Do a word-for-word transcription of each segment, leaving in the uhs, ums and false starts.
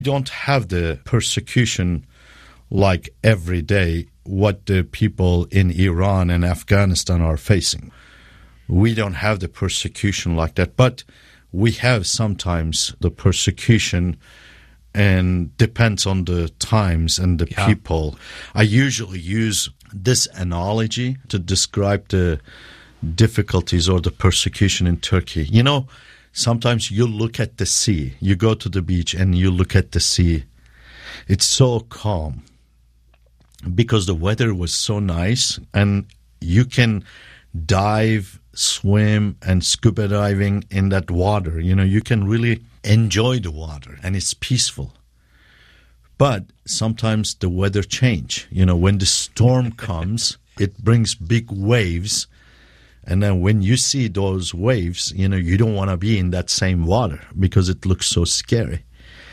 don't have the persecution like every day what the people in Iran and Afghanistan are facing. We don't have the persecution like that, but we have sometimes the persecution, and depends on the times and the yeah. people. I usually use this analogy to describe the difficulties or the persecution in Turkey. You know, sometimes you look at the sea, you go to the beach and you look at the sea. It's so calm because the weather was so nice, and you can dive, swim, and scuba diving in that water. You know, you can really enjoy the water, and it's peaceful. But sometimes the weather change. You know, when the storm comes, it brings big waves. And then when you see those waves, you know, you don't want to be in that same water because it looks so scary.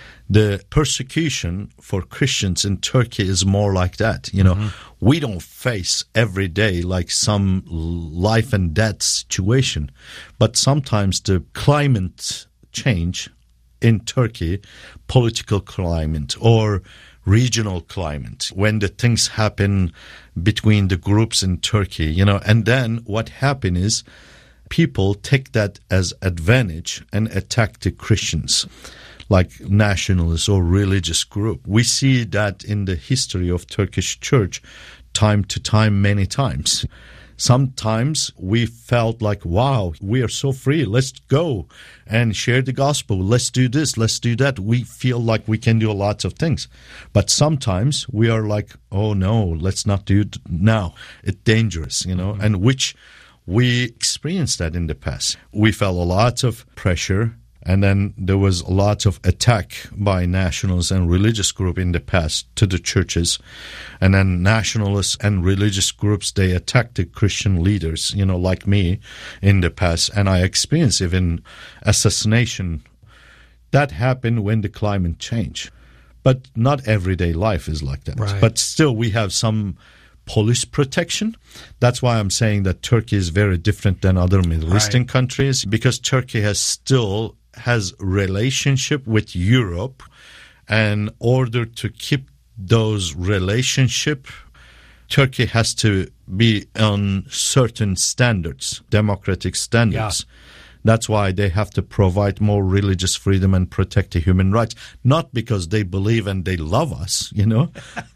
The persecution for Christians in Turkey is more like that. You know, mm-hmm. we don't face every day like some life and death situation. But sometimes the climate change in Turkey, political climate or regional climate, when the things happen between the groups in Turkey, you know, and then what happens is people take that as advantage and attack the Christians, like nationalist or religious group. We see that in the history of Turkish church time to time, many times. Sometimes we felt like, wow, we are so free. Let's go and share the gospel. Let's do this. Let's do that. We feel like we can do lots of things. But sometimes we are like, oh, no, let's not do it now. It's dangerous, you know, mm-hmm. and which we experienced that in the past. We felt a lot of pressure. And then there was a lot of attack by nationalists and religious groups in the past to the churches. And then nationalists and religious groups, they attacked the Christian leaders, you know, like me in the past. And I experienced even assassination. That happened when the climate changed. But not everyday life is like that. Right. But still, we have some police protection. That's why I'm saying that Turkey is very different than other Middle Eastern right. countries, because Turkey has still has relationship with Europe, and in order to keep those relationship, Turkey has to be on certain standards, democratic standards. Yeah. That's why they have to provide more religious freedom and protect the human rights, not because they believe and they love us, you know.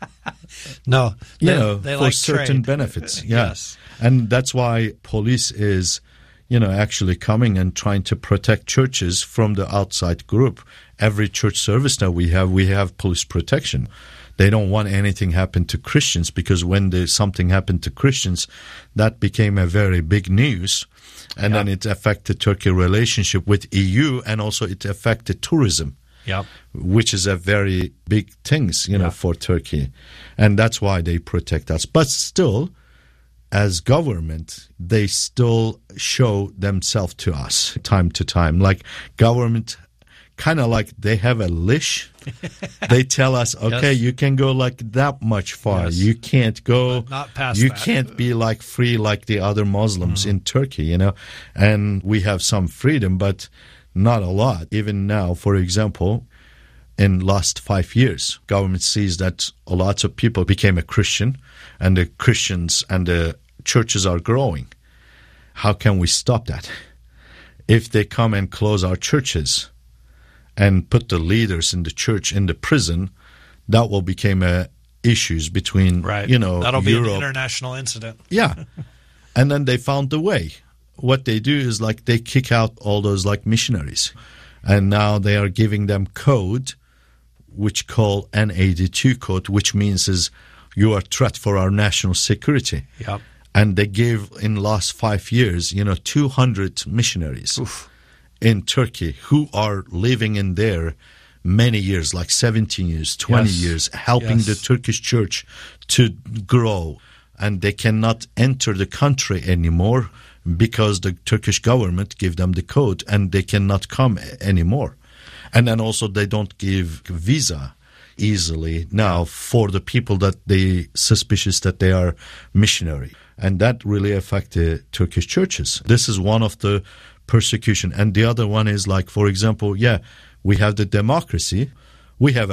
no, you they, know, they for like certain trade. benefits. Yeah. Yes. And that's why police is, you know, actually coming and trying to protect churches from the outside group. Every church service that we have, we have police protection. They don't want anything happen to Christians, because when there's something happened to Christians, that became a very big news. And yeah. then it affected Turkey's relationship with E U, and also it affected tourism, yep. which is a very big thing, you know, yep. for Turkey. And that's why they protect us. But still, as government, they still show themselves to us time to time. Like government, kind of like they have a leash. They tell us, okay, yes. you can go like that much far. Yes. You can't go, but not past you that. can't be like free like the other Muslims mm-hmm. in Turkey, you know. And we have some freedom, but not a lot. Even now, for example, in last five years, government sees that a lot of people became a Christian, and the Christians and the churches are growing. How can we stop that? If they come and close our churches and put the leaders in the church in the prison, that will become a issues between, right. you know, that'll Europe. be an international incident. Yeah. And then they found a way. What they do is like they kick out all those like missionaries. And now they are giving them code, which call N eighty-two code, which means is you are a threat for our national security. Yep. And they gave in last five years, you know, two hundred missionaries Oof. in Turkey who are living in there many years, like seventeen years, twenty yes. years, helping yes. the Turkish church to grow. And they cannot enter the country anymore because the Turkish government gave them the code, and they cannot come anymore. And then also they don't give visa easily now for the people that they suspicious that they are missionary. And that really affected Turkish churches. This is one of the persecution. And the other one is like, for example, yeah, we have the democracy, we have